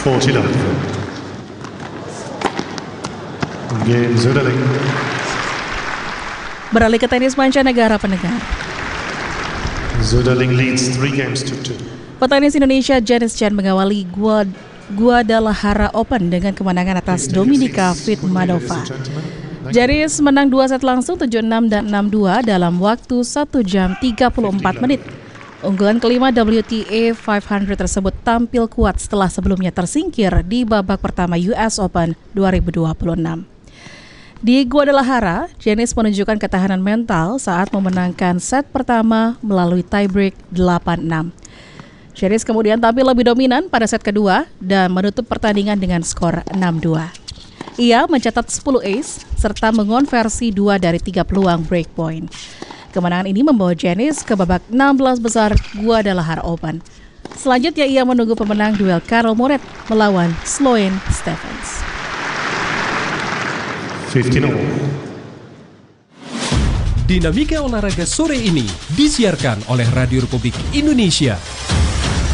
40 love. Game Zudaling. Beralih ke tenis mancanegara pendengar. Zudaling leads 3 games to 2. Petenis Indonesia Janice Chen mengawali Guadalajara Open dengan kemenangan atas Dominika Fitmanova. Janice menang 2 set langsung 7-6 dan 6-2 dalam waktu 1 jam 34 menit. Unggulan kelima WTA 500 tersebut tampil kuat setelah sebelumnya tersingkir di babak pertama US Open 2026. Di Guadalajara, Janice menunjukkan ketahanan mental saat memenangkan set pertama melalui tiebreak 8-6. Janice kemudian tampil lebih dominan pada set kedua dan menutup pertandingan dengan skor 6-2. Ia mencatat 10 ace serta mengonversi 2 dari 3 peluang break point. Kemenangan ini membawa Janice ke babak 16 besar Guadalajara Open. Selanjutnya ia menunggu pemenang duel Karel Moret melawan Sloane Stephens. 15 all. Dinamika olahraga sore ini disiarkan oleh Radio Republik Indonesia.